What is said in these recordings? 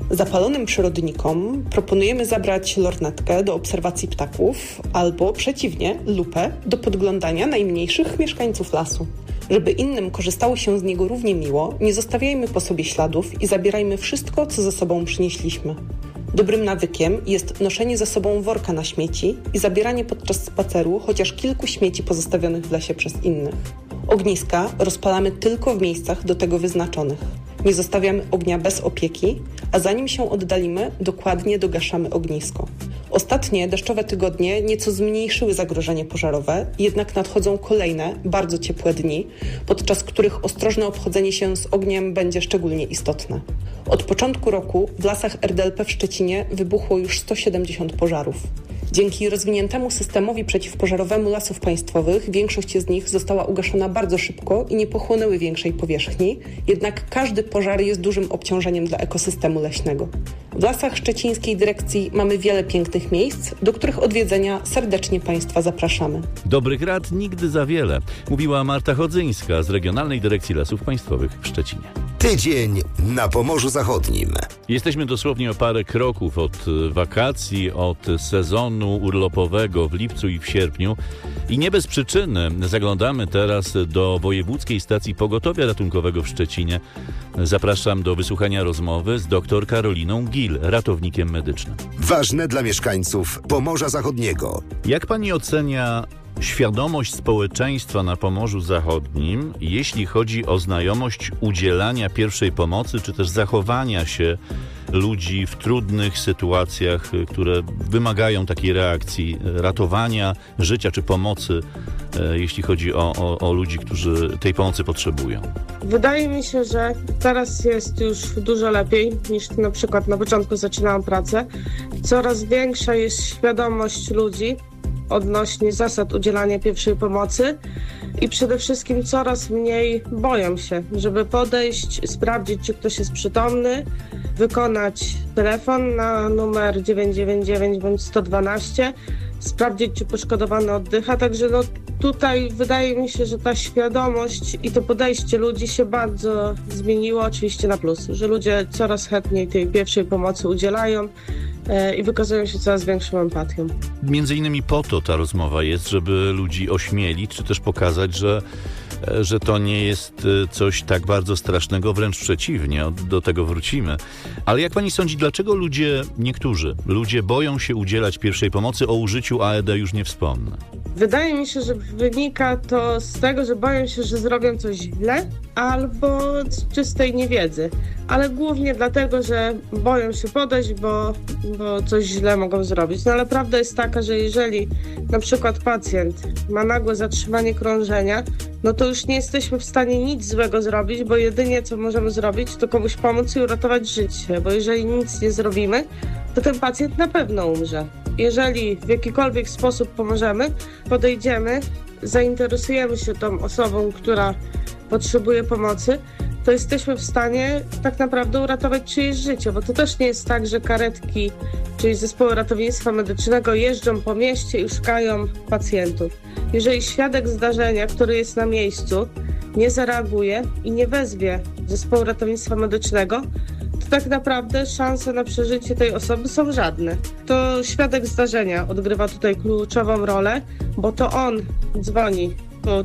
Zapalonym przyrodnikom proponujemy zabrać lornetkę do obserwacji ptaków albo przeciwnie, lupę do podglądania najmniejszych mieszkańców lasu. Żeby innym korzystało się z niego równie miło, nie zostawiajmy po sobie śladów i zabierajmy wszystko, co ze sobą przynieśliśmy. Dobrym nawykiem jest noszenie ze sobą worka na śmieci i zabieranie podczas spaceru chociaż kilku śmieci pozostawionych w lesie przez innych. Ogniska rozpalamy tylko w miejscach do tego wyznaczonych. Nie zostawiamy ognia bez opieki, a zanim się oddalimy, dokładnie dogaszamy ognisko. Ostatnie deszczowe tygodnie nieco zmniejszyły zagrożenie pożarowe, jednak nadchodzą kolejne, bardzo ciepłe dni, podczas których ostrożne obchodzenie się z ogniem będzie szczególnie istotne. Od początku roku w lasach RDLP w Szczecinie wybuchło już 170 pożarów. Dzięki rozwiniętemu systemowi przeciwpożarowemu Lasów Państwowych większość z nich została ugaszona bardzo szybko i nie pochłonęły większej powierzchni, jednak każdy pożar jest dużym obciążeniem dla ekosystemu leśnego. W Lasach Szczecińskiej Dyrekcji mamy wiele pięknych miejsc, do których odwiedzenia serdecznie Państwa zapraszamy. Dobrych rad nigdy za wiele, mówiła Marta Chodzyńska z Regionalnej Dyrekcji Lasów Państwowych w Szczecinie. Tydzień na Pomorzu Zachodnim. Jesteśmy dosłownie o parę kroków od wakacji, od sezonu urlopowego w lipcu i w sierpniu i nie bez przyczyny zaglądamy teraz do Wojewódzkiej Stacji Pogotowia Ratunkowego w Szczecinie. Zapraszam do wysłuchania rozmowy z dr Karoliną Gil, ratownikiem medycznym. Ważne dla mieszkańców Pomorza Zachodniego. Jak pani ocenia świadomość społeczeństwa na Pomorzu Zachodnim, jeśli chodzi o znajomość udzielania pierwszej pomocy, czy też zachowania się ludzi w trudnych sytuacjach, które wymagają takiej reakcji, ratowania życia czy pomocy, jeśli chodzi o ludzi, którzy tej pomocy potrzebują? Wydaje mi się, że teraz jest już dużo lepiej niż na przykład na początku zaczynałam pracę. Coraz większa jest świadomość ludzi odnośnie zasad udzielania pierwszej pomocy i przede wszystkim coraz mniej boją się, żeby podejść, sprawdzić, czy ktoś jest przytomny, wykonać telefon na numer 999 bądź 112, sprawdzić, czy poszkodowany oddycha. Także tutaj wydaje mi się, że ta świadomość i to podejście ludzi się bardzo zmieniło, oczywiście na plus, że ludzie coraz chętniej tej pierwszej pomocy udzielają i wykazują się coraz większą empatią. Między innymi po to ta rozmowa jest, żeby ludzi ośmielić, czy też pokazać, że to nie jest coś tak bardzo strasznego, wręcz przeciwnie, do tego wrócimy. Ale jak pani sądzi, dlaczego niektórzy ludzie boją się udzielać pierwszej pomocy? O użyciu AED już nie wspomnę. Wydaje mi się, że wynika to z tego, że boją się, że zrobią coś źle albo z czystej niewiedzy. Ale głównie dlatego, że boją się podejść, bo coś źle mogą zrobić. No ale prawda jest taka, że jeżeli na przykład pacjent ma nagłe zatrzymanie krążenia, no to już nie jesteśmy w stanie nic złego zrobić, bo jedynie co możemy zrobić, to komuś pomóc i uratować życie, bo jeżeli nic nie zrobimy, to ten pacjent na pewno umrze. Jeżeli w jakikolwiek sposób pomożemy, podejdziemy, zainteresujemy się tą osobą, która potrzebuje pomocy, to jesteśmy w stanie tak naprawdę uratować czyjeś życie, bo to też nie jest tak, że karetki, czyli zespoły ratownictwa medycznego jeżdżą po mieście i szukają pacjentów. Jeżeli świadek zdarzenia, który jest na miejscu, nie zareaguje i nie wezwie zespołu ratownictwa medycznego, to tak naprawdę szanse na przeżycie tej osoby są żadne. To świadek zdarzenia odgrywa tutaj kluczową rolę, bo to on dzwoni pod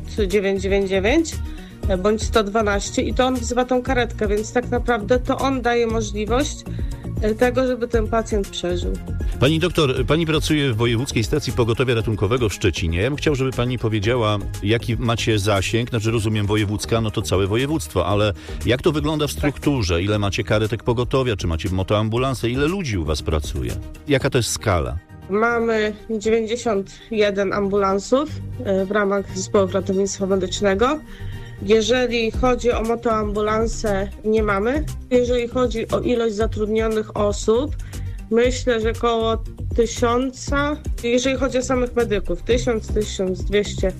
999 bądź 112 i to on wzywa tą karetkę, więc tak naprawdę to on daje możliwość tego, żeby ten pacjent przeżył. Pani doktor, pani pracuje w Wojewódzkiej Stacji Pogotowia Ratunkowego w Szczecinie. Ja bym chciał, żeby pani powiedziała, jaki macie zasięg, znaczy rozumiem wojewódzka, no to całe województwo, ale jak to wygląda w strukturze? Ile macie karetek pogotowia, czy macie motoambulanse, ile ludzi u was pracuje? Jaka to jest skala? Mamy 91 ambulansów w ramach zespołu ratownictwa medycznego. Jeżeli chodzi o motoambulanse, nie mamy. Jeżeli chodzi o ilość zatrudnionych osób, myślę, że około 1000, jeżeli chodzi o samych medyków, 1000-1200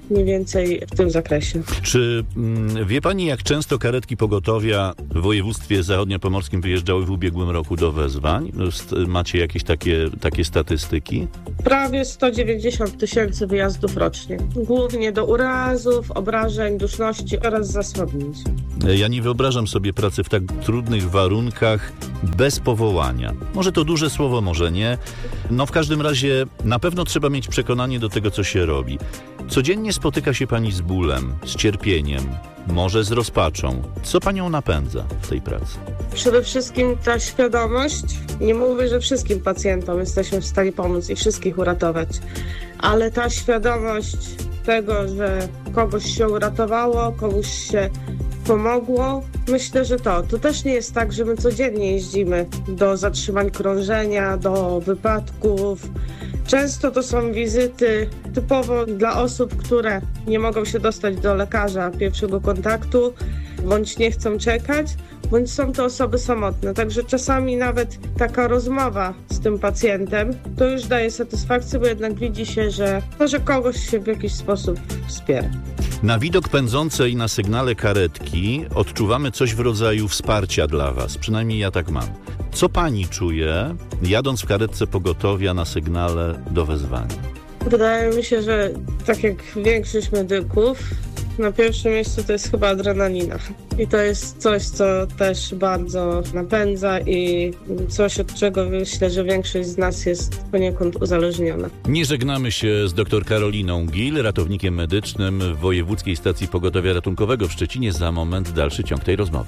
mniej więcej w tym zakresie. Czy wie pani, jak często karetki pogotowia w województwie zachodniopomorskim wyjeżdżały w ubiegłym roku do wezwań? Macie jakieś takie statystyki? Prawie 190 000 wyjazdów rocznie. Głównie do urazów, obrażeń, duszności oraz zasłabnięć. Ja nie wyobrażam sobie pracy w tak trudnych warunkach bez powołania. Może to duże słowo, może nie. No w każdym razie na pewno trzeba mieć przekonanie do tego, co się robi. Codziennie spotyka się pani z bólem, z cierpieniem, może z rozpaczą. Co panią napędza w tej pracy? Przede wszystkim ta świadomość. Nie mówię, że wszystkim pacjentom jesteśmy w stanie pomóc i wszystkich uratować, ale ta świadomość tego, że kogoś się uratowało, komuś się pomogło. Myślę, że to też nie jest tak, że my codziennie jeździmy do zatrzymań krążenia, do wypadków. Często to są wizyty typowo dla osób, które nie mogą się dostać do lekarza pierwszego kontaktu, bądź nie chcą czekać, bądź są to osoby samotne. Także czasami nawet taka rozmowa z tym pacjentem to już daje satysfakcję, bo jednak widzi się, że kogoś się w jakiś sposób wspiera. Na widok pędzącej na sygnale karetki odczuwamy coś w rodzaju wsparcia dla was. Przynajmniej ja tak mam. Co pani czuje, jadąc w karetce pogotowia na sygnale do wezwania? Wydaje mi się, że tak jak większość medyków, na pierwszym miejscu to jest chyba adrenalina. I to jest coś, co też bardzo napędza i coś, od czego myślę, że większość z nas jest poniekąd uzależniona. Nie żegnamy się z dr Karoliną Gil, ratownikiem medycznym w Wojewódzkiej Stacji Pogotowia Ratunkowego w Szczecinie. Za moment dalszy ciąg tej rozmowy.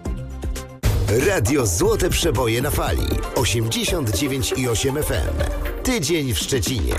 Radio Złote Przeboje na fali 89,8 FM. Tydzień w Szczecinie.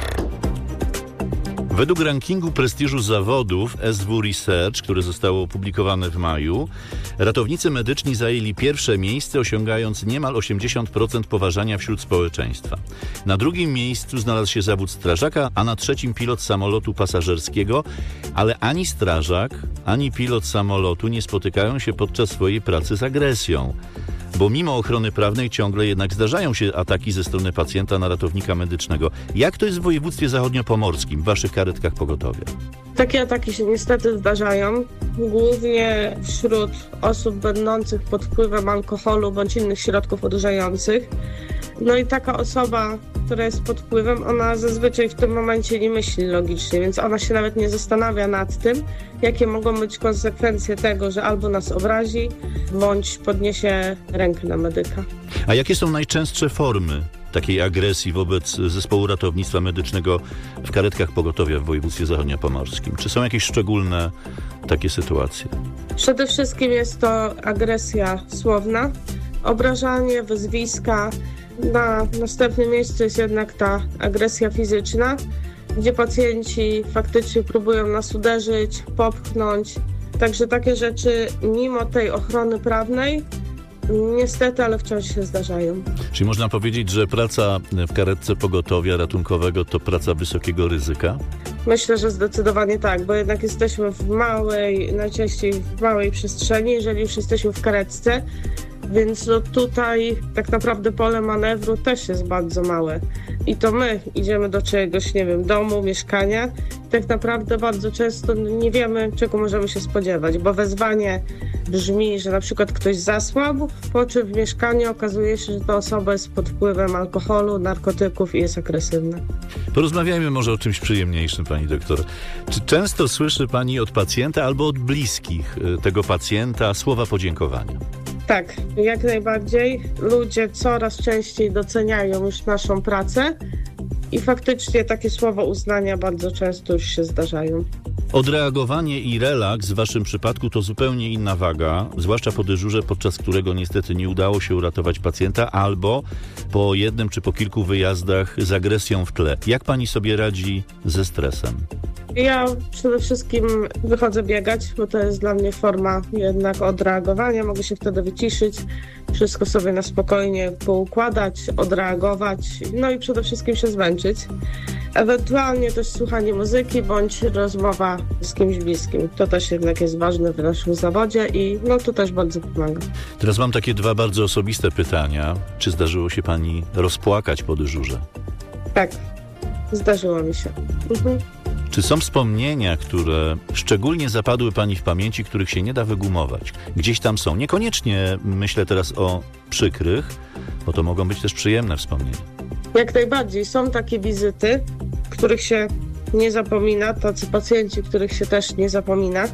Według rankingu prestiżu zawodów SW Research, które zostało opublikowane w maju, ratownicy medyczni zajęli pierwsze miejsce, osiągając niemal 80% poważania wśród społeczeństwa. Na drugim miejscu znalazł się zawód strażaka, a na trzecim pilot samolotu pasażerskiego, ale ani strażak, ani pilot samolotu nie spotykają się podczas swojej pracy z agresją. Bo mimo ochrony prawnej ciągle jednak zdarzają się ataki ze strony pacjenta na ratownika medycznego. Jak to jest w województwie zachodniopomorskim, w waszych karetkach pogotowia? Takie ataki się niestety zdarzają, głównie wśród osób będących pod wpływem alkoholu bądź innych środków odurzających. No i taka osoba, która jest pod wpływem, ona zazwyczaj w tym momencie nie myśli logicznie, więc ona się nawet nie zastanawia nad tym, jakie mogą być konsekwencje tego, że albo nas obrazi, bądź podniesie rękę na medyka. A jakie są najczęstsze formy takiej agresji wobec zespołu ratownictwa medycznego w karetkach pogotowia w województwie zachodniopomorskim? Czy są jakieś szczególne takie sytuacje? Przede wszystkim jest to agresja słowna, obrażanie, wyzwiska. Na następnym miejscu jest jednak ta agresja fizyczna, gdzie pacjenci faktycznie próbują nas uderzyć, popchnąć. Także takie rzeczy mimo tej ochrony prawnej niestety, ale wciąż się zdarzają. Czyli można powiedzieć, że praca w karetce pogotowia ratunkowego to praca wysokiego ryzyka? Myślę, że zdecydowanie tak, bo jednak jesteśmy najczęściej w małej przestrzeni, jeżeli już jesteśmy w karetce, więc tutaj tak naprawdę pole manewru też jest bardzo małe. I to my idziemy do czegoś, domu, mieszkania. Tak naprawdę bardzo często nie wiemy, czego możemy się spodziewać, bo wezwanie brzmi, że na przykład ktoś zasłabł, po czym w mieszkaniu okazuje się, że ta osoba jest pod wpływem alkoholu, narkotyków i jest agresywna. Porozmawiajmy może o czymś przyjemniejszym, pani doktor. Czy często słyszy pani od pacjenta albo od bliskich tego pacjenta słowa podziękowania? Tak, jak najbardziej. Ludzie coraz częściej doceniają już naszą pracę i faktycznie takie słowa uznania bardzo często już się zdarzają. Odreagowanie i relaks w waszym przypadku to zupełnie inna waga, zwłaszcza po dyżurze, podczas którego niestety nie udało się uratować pacjenta, albo po jednym czy po kilku wyjazdach z agresją w tle. Jak pani sobie radzi ze stresem? Ja przede wszystkim wychodzę biegać, bo to jest dla mnie forma jednak odreagowania. Mogę się wtedy wyciszyć, wszystko sobie na spokojnie poukładać, odreagować, no i przede wszystkim się zmęczyć. Ewentualnie też słuchanie muzyki bądź rozmowa z kimś bliskim. To też jednak jest ważne w naszym zawodzie i to też bardzo pomaga. Teraz mam takie dwa bardzo osobiste pytania. Czy zdarzyło się pani rozpłakać po dyżurze? Tak, zdarzyło mi się. Czy są wspomnienia, które szczególnie zapadły pani w pamięci, których się nie da wygumować? Gdzieś tam są. Niekoniecznie myślę teraz o przykrych, bo to mogą być też przyjemne wspomnienia. Jak najbardziej. Są takie wizyty, których się nie zapomina, tacy pacjenci, których się też nie zapomina.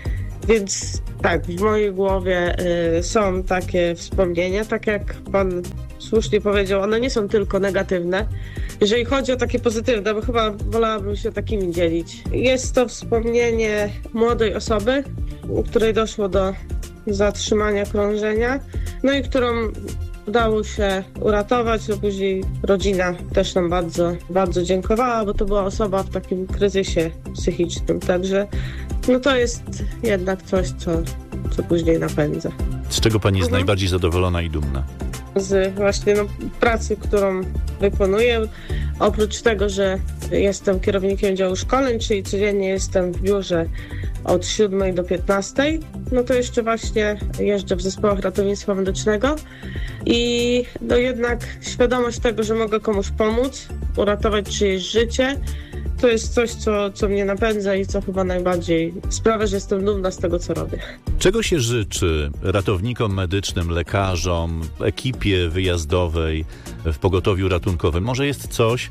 Więc tak, w mojej głowie są takie wspomnienia, tak jak pan słusznie powiedział, one nie są tylko negatywne. Jeżeli chodzi o takie pozytywne, bo chyba wolałabym się takimi dzielić. Jest to wspomnienie młodej osoby, u której doszło do zatrzymania krążenia, no i którą udało się uratować, no później rodzina też nam bardzo, bardzo dziękowała, bo to była osoba w takim kryzysie psychicznym, także no to jest jednak coś, co później napędza. Z czego pani jest najbardziej zadowolona i dumna? Z właśnie pracy, którą wykonuję. Oprócz tego, że jestem kierownikiem działu szkoleń, czyli codziennie jestem w biurze od 7 do 15, no to jeszcze właśnie jeżdżę w zespołach ratownictwa medycznego i no jednak świadomość tego, że mogę komuś pomóc, uratować czyjeś życie, to jest coś, co mnie napędza i co chyba najbardziej sprawia, że jestem dumna z tego, co robię. Czego się życzy ratownikom medycznym, lekarzom, ekipie wyjazdowej w pogotowiu ratunkowym? Może jest coś,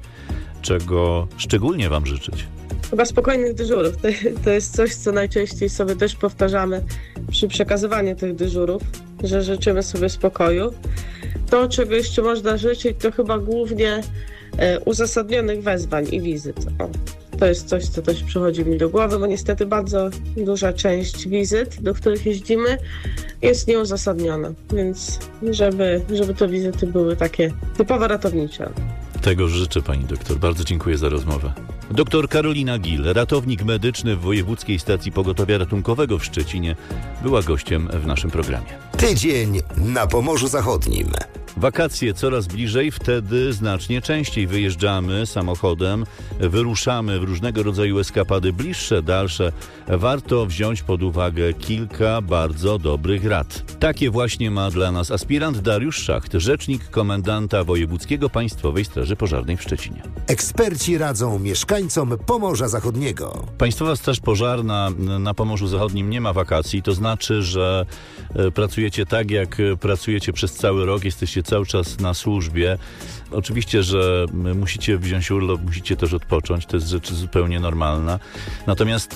czego szczególnie wam życzyć? Chyba spokojnych dyżurów. To jest coś, co najczęściej sobie też powtarzamy przy przekazywaniu tych dyżurów, że życzymy sobie spokoju. To, czego jeszcze można życzyć, to chyba głównie uzasadnionych wezwań i wizyt. To jest coś, co też przychodzi mi do głowy, bo niestety bardzo duża część wizyt, do których jeździmy, jest nieuzasadniona. Więc żeby te wizyty były takie typowo ratownicze. Tego życzę pani doktor. Bardzo dziękuję za rozmowę. Doktor Karolina Gil, ratownik medyczny w Wojewódzkiej Stacji Pogotowia Ratunkowego w Szczecinie, była gościem w naszym programie. Tydzień na Pomorzu Zachodnim. Wakacje coraz bliżej, wtedy znacznie częściej wyjeżdżamy samochodem, wyruszamy w różnego rodzaju eskapady bliższe, dalsze. Warto wziąć pod uwagę kilka bardzo dobrych rad. Takie właśnie ma dla nas aspirant Dariusz Szacht, rzecznik komendanta Wojewódzkiego Państwowej Straży Pożarnej w Szczecinie. Eksperci radzą mieszkańcom Pomorza Zachodniego. Państwowa Straż Pożarna na Pomorzu Zachodnim nie ma wakacji, to znaczy, że pracujecie tak, jak pracujecie przez cały rok, jesteście cały czas na służbie. Oczywiście, że musicie wziąć urlop, musicie też odpocząć, to jest rzecz zupełnie normalna. Natomiast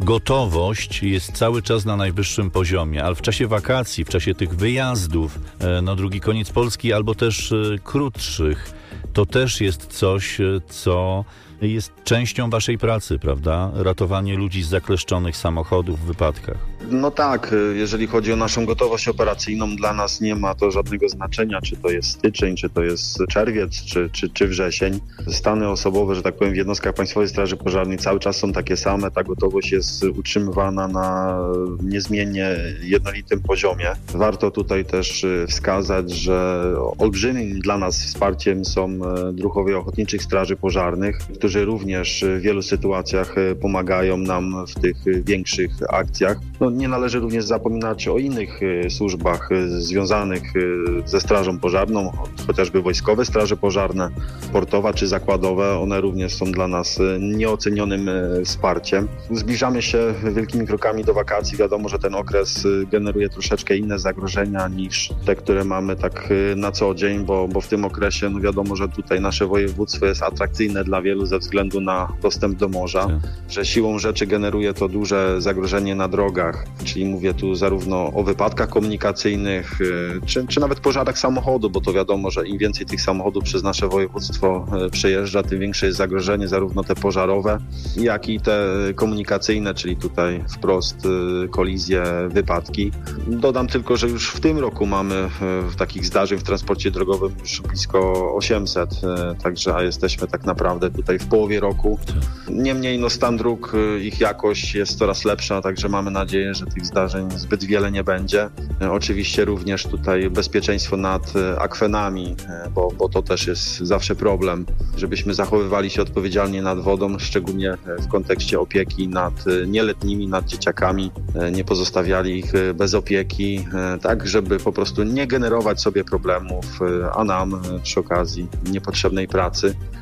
gotowość jest cały czas na najwyższym poziomie, ale w czasie wakacji, w czasie tych wyjazdów na drugi koniec Polski albo też krótszych, to też jest coś, co jest częścią waszej pracy, prawda? Ratowanie ludzi z zakleszczonych samochodów w wypadkach. No tak, jeżeli chodzi o naszą gotowość operacyjną, dla nas nie ma to żadnego znaczenia, czy to jest styczeń, czy to jest czerwiec, czy wrzesień. Stany osobowe, że tak powiem, w jednostkach Państwowej Straży Pożarnej cały czas są takie same. Ta gotowość jest utrzymywana na niezmiennie jednolitym poziomie. Warto tutaj też wskazać, że olbrzymim dla nas wsparciem są druhowie Ochotniczych Straży Pożarnych, którzy również w wielu sytuacjach pomagają nam w tych większych akcjach. Nie należy również zapominać o innych służbach związanych ze Strażą Pożarną, chociażby Wojskowe Straże Pożarne, portowa czy zakładowe. One również są dla nas nieocenionym wsparciem. Zbliżamy się wielkimi krokami do wakacji. Wiadomo, że ten okres generuje troszeczkę inne zagrożenia niż te, które mamy tak na co dzień, bo w tym okresie wiadomo, że tutaj nasze województwo jest atrakcyjne dla wielu ze względu na dostęp do morza, że siłą rzeczy generuje to duże zagrożenie na drogach, czyli mówię tu zarówno o wypadkach komunikacyjnych, czy nawet pożarach samochodu, bo to wiadomo, że im więcej tych samochodów przez nasze województwo przejeżdża, tym większe jest zagrożenie, zarówno te pożarowe, jak i te komunikacyjne, czyli tutaj wprost kolizje, wypadki. Dodam tylko, że już w tym roku mamy takich zdarzeń w transporcie drogowym już blisko 800, także jesteśmy tak naprawdę tutaj w połowie roku. Niemniej stan dróg, ich jakość jest coraz lepsza, także mamy nadzieję, że tych zdarzeń zbyt wiele nie będzie. Oczywiście również tutaj bezpieczeństwo nad akwenami, bo to też jest zawsze problem, żebyśmy zachowywali się odpowiedzialnie nad wodą, szczególnie w kontekście opieki nad nieletnimi, nad dzieciakami, nie pozostawiali ich bez opieki, tak żeby po prostu nie generować sobie problemów, a nam przy okazji niepotrzebnej pracy.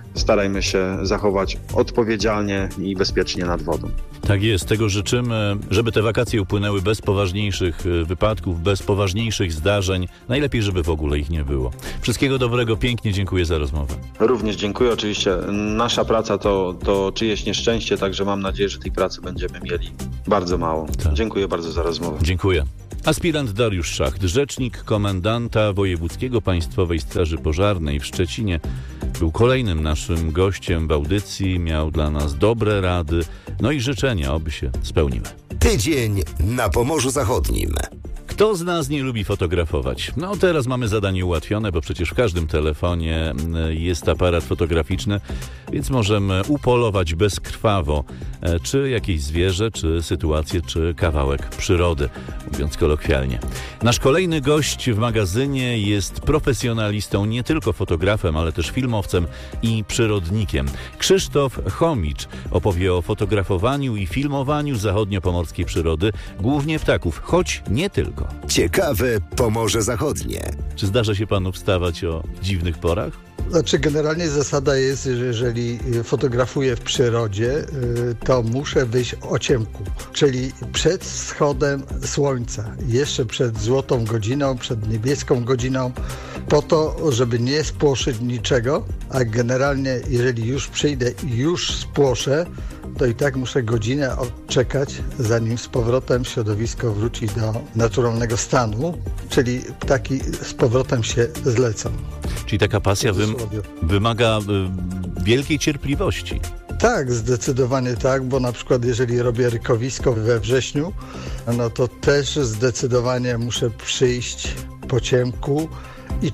starajmy się zachować odpowiedzialnie i bezpiecznie nad wodą. Tak jest, tego życzymy, żeby te wakacje upłynęły bez poważniejszych wypadków, bez poważniejszych zdarzeń. Najlepiej, żeby w ogóle ich nie było. Wszystkiego dobrego, pięknie dziękuję za rozmowę. Również dziękuję. Oczywiście nasza praca to czyjeś nieszczęście, także mam nadzieję, że tej pracy będziemy mieli bardzo mało. Tak. Dziękuję bardzo za rozmowę. Dziękuję. Aspirant Dariusz Szacht, rzecznik komendanta Wojewódzkiego Państwowej Straży Pożarnej w Szczecinie, był kolejnym naszym gościem w audycji, miał dla nas dobre rady, no i życzenia, oby się spełniły. Tydzień na Pomorzu Zachodnim. Kto z nas nie lubi fotografować? No teraz mamy zadanie ułatwione, bo przecież w każdym telefonie jest aparat fotograficzny, więc możemy upolować bezkrwawo czy jakieś zwierzę, czy sytuację, czy kawałek przyrody, mówiąc kolokwialnie. Nasz kolejny gość w magazynie jest profesjonalistą, nie tylko fotografem, ale też filmowcem i przyrodnikiem. Krzysztof Chomicz opowie o fotografowaniu i filmowaniu zachodniopomorskiej przyrody, głównie ptaków, choć nie tylko. Ciekawe Pomorze Zachodnie. Czy zdarza się panu wstawać o dziwnych porach? Znaczy generalnie zasada jest, że jeżeli fotografuję w przyrodzie, to muszę wyjść o ciemku, czyli przed wschodem słońca, jeszcze przed złotą godziną, przed niebieską godziną, po to, żeby nie spłoszyć niczego, a generalnie jeżeli już przyjdę i już spłoszę, to i tak muszę godzinę odczekać, zanim z powrotem środowisko wróci do naturalnego stanu, czyli ptaki z powrotem się zlecą. Czyli taka pasja wymaga wielkiej cierpliwości. Tak, zdecydowanie tak, bo na przykład jeżeli robię rykowisko we wrześniu, no to też zdecydowanie muszę przyjść po ciemku i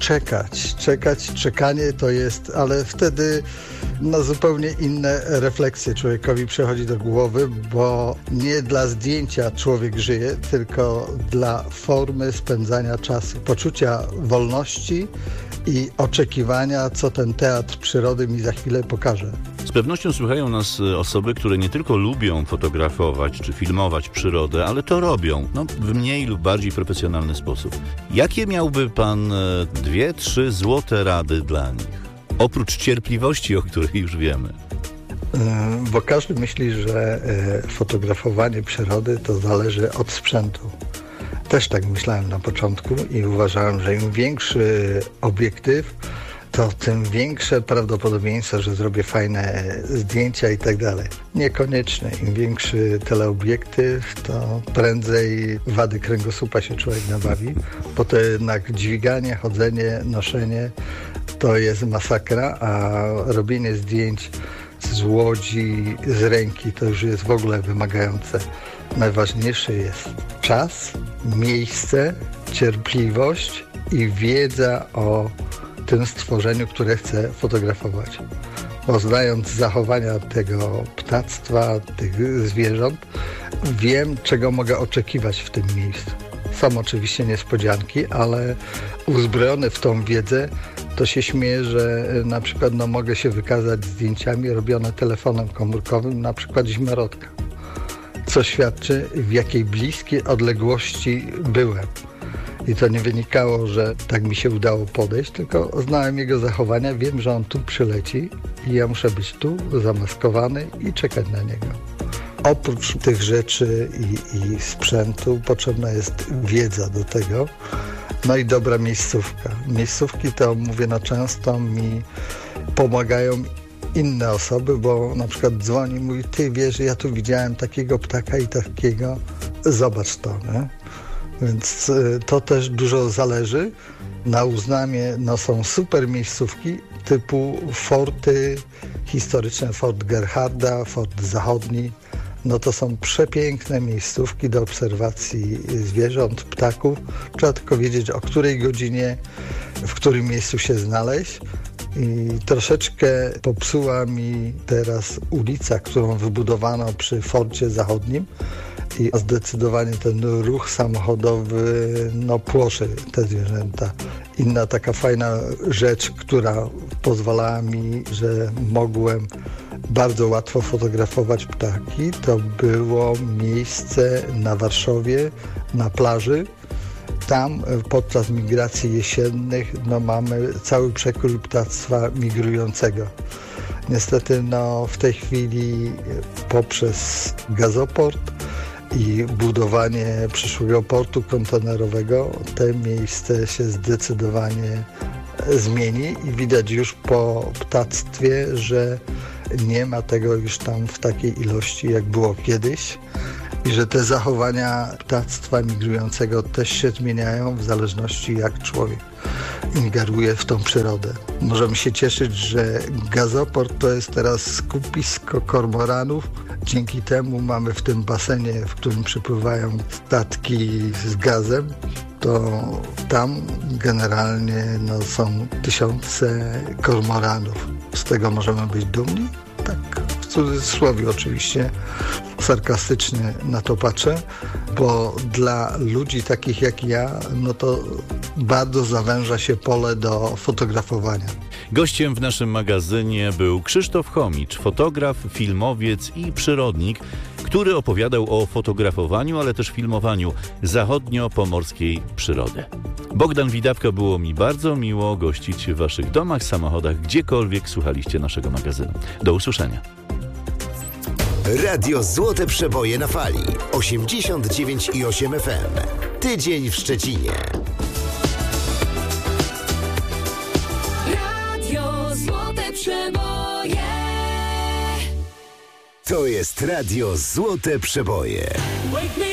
czekanie to jest, ale wtedy zupełnie inne refleksje człowiekowi przychodzi do głowy, bo nie dla zdjęcia człowiek żyje, tylko dla formy spędzania czasu, poczucia wolności i oczekiwania, co ten teatr przyrody mi za chwilę pokaże. Z pewnością słuchają nas osoby, które nie tylko lubią fotografować czy filmować przyrodę, ale to robią w mniej lub bardziej profesjonalny sposób. Jakie miałby pan 2-3 złote rady dla nich? Oprócz cierpliwości, o której już wiemy. Bo każdy myśli, że fotografowanie przyrody to zależy od sprzętu. Też tak myślałem na początku i uważałem, że im większy obiektyw, to tym większe prawdopodobieństwo, że zrobię fajne zdjęcia i tak dalej. Niekoniecznie. Im większy teleobiektyw, to prędzej wady kręgosłupa się człowiek nabawi, bo to jednak dźwiganie, chodzenie, noszenie to jest masakra, a robienie zdjęć z łodzi, z ręki to już jest w ogóle wymagające. Najważniejszy jest czas, miejsce, cierpliwość i wiedza o tym stworzeniu, które chcę fotografować. Bo znając zachowania tego ptactwa, tych zwierząt, wiem, czego mogę oczekiwać w tym miejscu. Są oczywiście niespodzianki, ale uzbrojony w tą wiedzę, to się śmieję, że na przykład mogę się wykazać zdjęciami robione telefonem komórkowym, na przykład zimnorodka, co świadczy, w jakiej bliskiej odległości byłem. I to nie wynikało, że tak mi się udało podejść, tylko znałem jego zachowania, wiem, że on tu przyleci i ja muszę być tu zamaskowany i czekać na niego. Oprócz tych rzeczy i sprzętu potrzebna jest wiedza do tego, no i dobra miejscówka. Miejscówki to, mówię, często mi pomagają inne osoby, bo na przykład dzwoni i mówi, ty wiesz, ja tu widziałem takiego ptaka i takiego, zobacz to, nie? Więc to też dużo zależy. Na Uznamie są super miejscówki typu forty historyczne, Fort Gerharda, Fort Zachodni. To są przepiękne miejscówki do obserwacji zwierząt, ptaków. Trzeba tylko wiedzieć, o której godzinie, w którym miejscu się znaleźć. I troszeczkę popsuła mi teraz ulica, którą wybudowano przy Forcie Zachodnim. I zdecydowanie ten ruch samochodowy płoszy te zwierzęta. Inna taka fajna rzecz, która pozwalała mi, że mogłem bardzo łatwo fotografować ptaki, to było miejsce na Warszowie, na plaży, tam podczas migracji jesiennych mamy cały przekrój ptactwa migrującego. Niestety w tej chwili poprzez gazoport i budowanie przyszłego portu kontenerowego te miejsce się zdecydowanie zmieni i widać już po ptactwie, że nie ma tego już tam w takiej ilości, jak było kiedyś i że te zachowania ptactwa migrującego też się zmieniają w zależności jak człowiek ingeruje w tą przyrodę. Możemy się cieszyć, że gazoport to jest teraz skupisko kormoranów. Dzięki temu mamy w tym basenie, w którym przypływają statki z gazem, to tam generalnie są tysiące kormoranów. Z tego możemy być dumni? Tak, w cudzysłowie oczywiście, sarkastycznie na to patrzę, bo dla ludzi takich jak ja, to bardzo zawęża się pole do fotografowania. Gościem w naszym magazynie był Krzysztof Chomicz, fotograf, filmowiec i przyrodnik, który opowiadał o fotografowaniu, ale też filmowaniu zachodnio-pomorskiej przyrody. Bogdan Widawka, było mi bardzo miło gościć w waszych domach, samochodach, gdziekolwiek słuchaliście naszego magazynu. Do usłyszenia. Radio Złote Przeboje na fali 89,8 FM. Tydzień w Szczecinie. Radio Złote Przeboje. To jest Radio Złote Przeboje.